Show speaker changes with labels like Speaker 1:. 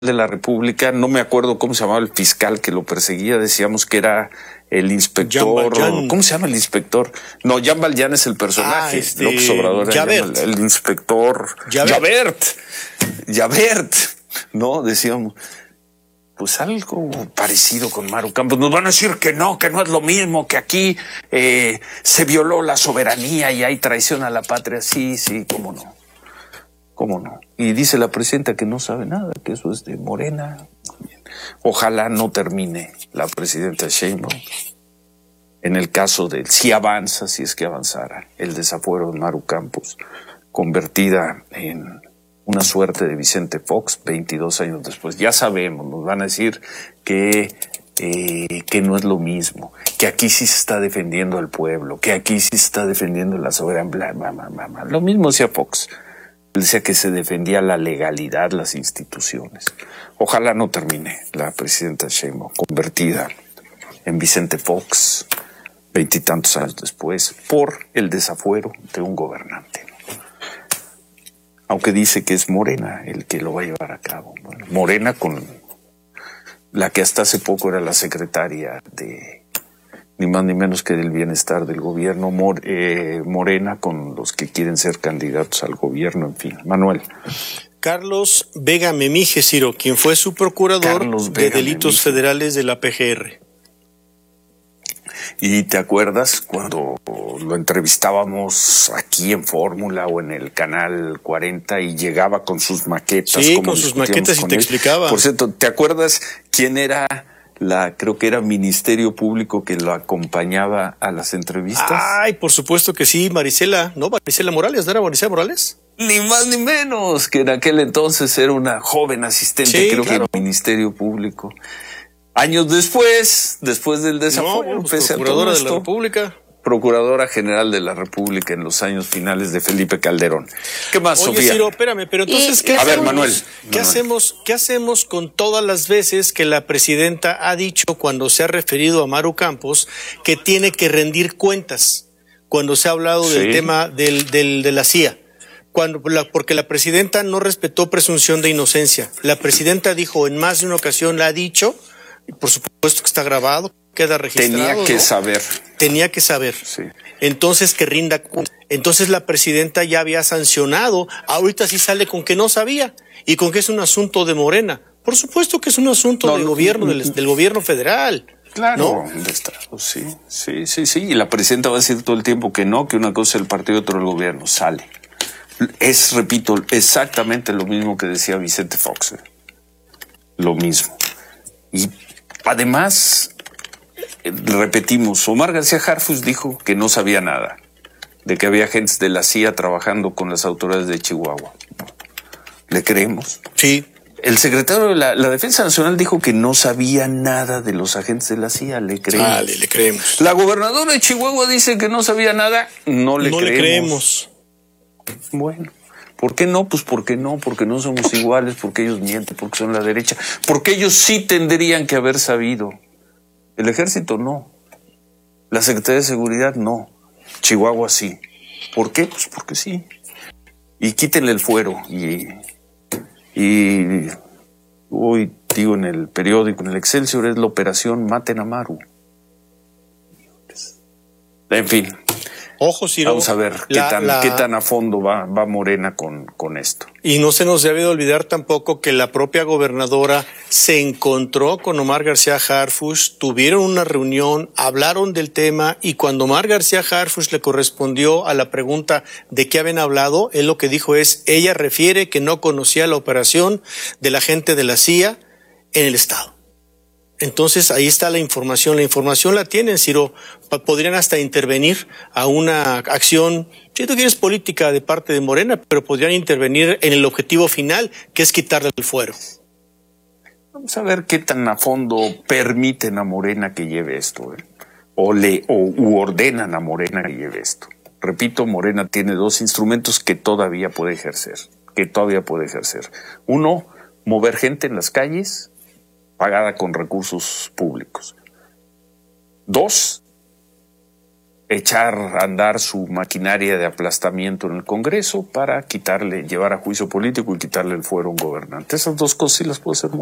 Speaker 1: de la República, no me acuerdo cómo se llamaba el fiscal que lo perseguía, decíamos que era el inspector, ¿cómo se llama el inspector? No, Jean Valjean es el personaje, López Obrador
Speaker 2: Javert.
Speaker 1: El inspector Javert, ¿no? Decíamos, pues algo parecido con Maru Campos. Nos van a decir que no es lo mismo, que aquí se violó la soberanía y hay traición a la patria. Sí, cómo no. ¿Cómo no? Y dice la presidenta que no sabe nada, que eso es de Morena. Ojalá no termine la presidenta Sheinbaum. En el caso de si avanza, si es que avanzara, el desafuero de Maru Campos, convertida en una suerte de Vicente Fox 22 años después. Ya sabemos, nos van a decir que no es lo mismo, que aquí sí se está defendiendo al pueblo, que aquí sí se está defendiendo la soberanía. Lo mismo decía Fox. Él decía que se defendía la legalidad, las instituciones. Ojalá no termine la presidenta Sheinbaum convertida en Vicente Fox 20 y tantos años después por el desafuero de un gobernante. Aunque dice que es Morena el que lo va a llevar a cabo. Bueno, Morena con la que hasta hace poco era la secretaria de ni más ni menos que del bienestar del gobierno, Morena con los que quieren ser candidatos al gobierno, en fin. Manuel.
Speaker 2: Carlos Vega Memije, Ciro, quien fue su procurador de delitos federales de la PGR.
Speaker 1: ¿Y te acuerdas cuando lo entrevistábamos aquí en Fórmula o en el Canal 40 y llegaba con sus maquetas?
Speaker 2: Sí, con sus maquetas y te explicaba.
Speaker 1: Por cierto, ¿te acuerdas quién era creo que era Ministerio Público que lo acompañaba a las entrevistas?
Speaker 2: Ay, por supuesto que sí, Marisela Morales, ¿no era Marisela Morales?
Speaker 1: Ni más ni menos, que en aquel entonces era una joven asistente,
Speaker 2: sí,
Speaker 1: creo
Speaker 2: claro,
Speaker 1: que del Ministerio Público. Años después del desafuero,
Speaker 2: procuradora de la República.
Speaker 1: Procuradora General de la República en los años finales de Felipe Calderón. ¿Qué más,
Speaker 2: Oye,
Speaker 1: Sofía?
Speaker 2: Ciro, espérame, pero entonces,
Speaker 1: ¿qué hacemos? A ver, Manuel.
Speaker 2: ¿Qué hacemos con todas las veces que la presidenta ha dicho, cuando se ha referido a Maru Campos, que tiene que rendir cuentas, cuando se ha hablado del tema de la CIA? Porque la presidenta no respetó presunción de inocencia. La presidenta dijo en más de una ocasión, la ha dicho, y por supuesto que está grabado, queda registrado. Tenía que saber.
Speaker 1: Sí.
Speaker 2: Entonces que rinda cuentas. Entonces la presidenta ya había sancionado. Ahorita sí sale con que no sabía y con que es un asunto de Morena. Por supuesto que es un asunto del gobierno, del gobierno federal.
Speaker 1: Claro, ¿no? Sí. Y la presidenta va a decir todo el tiempo que no, que una cosa es el partido y otra el gobierno. Sale. Es, repito, exactamente lo mismo que decía Vicente Fox. Lo mismo. Y además, repetimos, Omar García Harfuch dijo que no sabía nada, de que había agentes de la CIA trabajando con las autoridades de Chihuahua. ¿Le creemos?
Speaker 2: Sí.
Speaker 1: El secretario de la Defensa Nacional dijo que no sabía nada de los agentes de la CIA. ¿Le creemos?
Speaker 2: Vale, le creemos.
Speaker 1: La gobernadora de Chihuahua dice que no sabía nada. No le creemos. Bueno, ¿por qué no? Pues porque no somos iguales, porque ellos mienten, porque son la derecha, porque ellos sí tendrían que haber sabido. El ejército no, la Secretaría de Seguridad no, Chihuahua sí. ¿Por qué? Pues porque sí. Y quítenle el fuero. Y hoy digo en el periódico, en el Excelsior, es la operación Maten a Maru. En fin.
Speaker 2: Ojo, Ciro.
Speaker 1: Vamos a ver qué tan a fondo va Morena con esto.
Speaker 2: Y no se nos debe de olvidar tampoco que la propia gobernadora se encontró con Omar García Harfuch, tuvieron una reunión, hablaron del tema, y cuando Omar García Harfuch le correspondió a la pregunta de qué habían hablado, él lo que dijo es, ella refiere que no conocía la operación de la gente de la CIA en el Estado. Entonces ahí está la información la tienen, Ciro, podrían hasta intervenir a una acción, si tú quieres, política de parte de Morena, pero podrían intervenir en el objetivo final, que es quitarle el fuero.
Speaker 1: Vamos a ver qué tan a fondo permiten a Morena que lleve esto, o ordenan a Morena que lleve esto. Repito, Morena tiene dos instrumentos que todavía puede ejercer. Uno, mover gente en las calles, pagada con recursos públicos. Dos, echar a andar su maquinaria de aplastamiento en el Congreso para llevar a juicio político y quitarle el fuero a un gobernante. Esas dos cosas sí las puede hacer